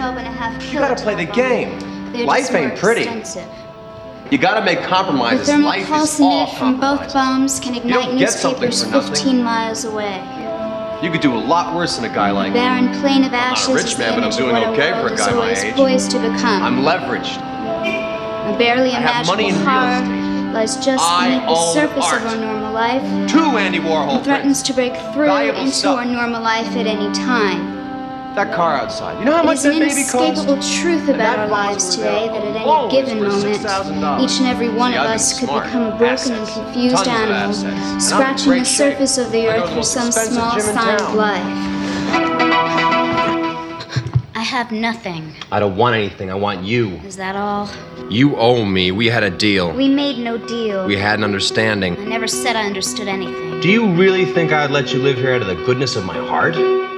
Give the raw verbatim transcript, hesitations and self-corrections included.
twelve and a half You gotta play the game. They're Life just more ain't pretty. extensive. You gotta make The compromises. thermal Life pulse is all emitted from both compromises. bombs can You ignite don't get something newspapers for nothing. fifteen miles away. You could do a lot worse than a guy like A me. barren plain of I'm not a ashes rich is man, the but I'm image of doing what okay our for a world guy is my always age. poised to become. I'm leveraged. A barely I have money imaginable in real horror estate. lies just I beneath the own surface art. of our normal life Two Andy Warhol and threatens prints. to break through Valuable into stuff. our normal life at any time. That car outside. You know how It much is that an baby cost? inescapable truth And about that our box lives was today out that at alone any given for moment, six thousand dollars. each and every one See, of I've us been could smart. become a broken and Assets. confused Tons of animal, assets. And I'm in scratching great the shape. surface of the I go to earth the for most some expensive small gym in sign of town. life. I have nothing. I don't want anything. I want you. Is that all? You owe me. We had a deal. We made no deal. We had an understanding. I never said I understood anything. Do you really think I'd let you live here out of the goodness of my heart?